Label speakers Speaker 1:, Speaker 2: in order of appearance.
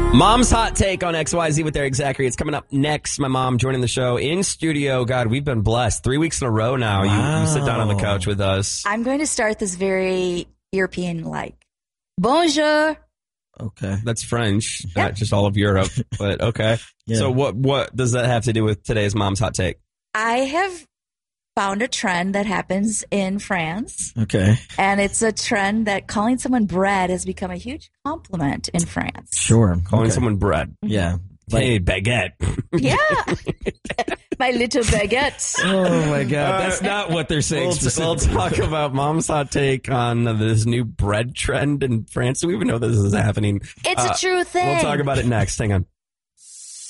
Speaker 1: Mom's Hot Take on XYZ with Eric Zachary. It's coming up next. My mom joining the show in studio. God, we've been blessed. 3 weeks in a row now.
Speaker 2: Wow.
Speaker 1: You sit down on the couch with us.
Speaker 3: I'm going to start this very European-like. Bonjour.
Speaker 2: Okay.
Speaker 1: That's French,
Speaker 3: Yep.
Speaker 1: not just all of Europe, but okay.
Speaker 2: Yeah.
Speaker 1: So what does that have to do with today's Mom's Hot Take?
Speaker 3: I have found a trend that happens in France,
Speaker 2: Okay.
Speaker 3: and it's a trend that calling someone bread has become a huge compliment in France.
Speaker 2: Sure.
Speaker 1: Calling
Speaker 2: Okay.
Speaker 1: someone bread.
Speaker 2: Yeah.
Speaker 1: Hey, baguette.
Speaker 3: Yeah. My little baguette.
Speaker 2: Oh my God. That's not what they're saying
Speaker 1: We'll
Speaker 2: specifically.
Speaker 1: talk about Mom's Hot Take on this new bread trend in France. Do we even know this is happening?
Speaker 3: It's a true thing.
Speaker 1: We'll talk about it next. Hang on.